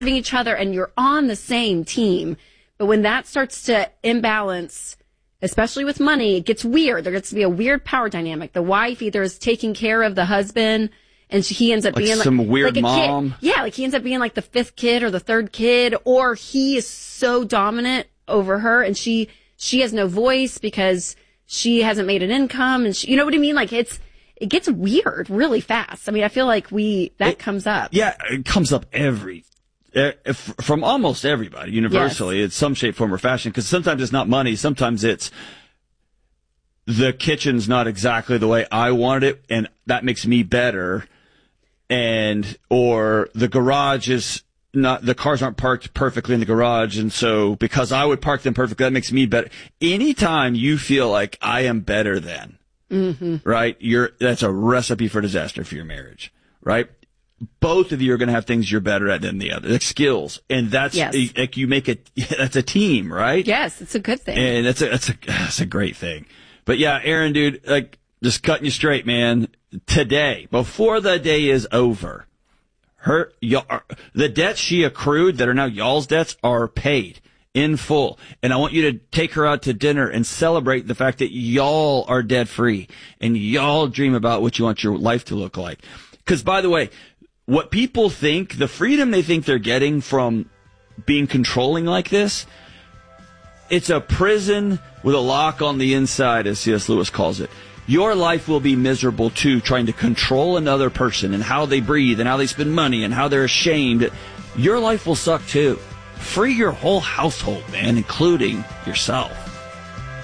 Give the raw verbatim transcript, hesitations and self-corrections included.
each other and you're on the same team. But when that starts to imbalance, especially with money, it gets weird. There gets to be a weird power dynamic. The wife either is taking care of the husband and she, he ends up like being some like, weird like a mom. Kid. Yeah, like he ends up being like the fifth kid or the third kid, or he is so dominant over her and she she has no voice because she hasn't made an income, and she, you know what I mean? Like it's it gets weird really fast. I mean, I feel like we that it, comes up. Yeah, it comes up every If, from almost everybody, universally, yes. It's some shape, form, or fashion, because sometimes it's not money, sometimes it's the kitchen's not exactly the way I wanted it, and that makes me better, and, or the garage is not, the cars aren't parked perfectly in the garage, and so because I would park them perfectly, that makes me better. Anytime you feel like I am better than, mm-hmm. right, you're, that's a recipe for disaster for your marriage, right? Both of you are going to have things you're better at than the other, like skills, and that's yes. like you make it. That's a team, right? Yes, it's a good thing, and that's a that's a that's a great thing. But yeah, Aaron, dude, like just cutting you straight, man. Today, before the day is over, her y'all, the debts she accrued that are now y'all's debts are paid in full, and I want you to take her out to dinner and celebrate the fact that y'all are debt free and y'all dream about what you want your life to look like. Because by the way, what people think, the freedom they think they're getting from being controlling like this, it's a prison with a lock on the inside, as C S Lewis calls it. Your life will be miserable, too, trying to control another person and how they breathe and how they spend money and how they're ashamed. Your life will suck, too. Free your whole household, man, including yourself.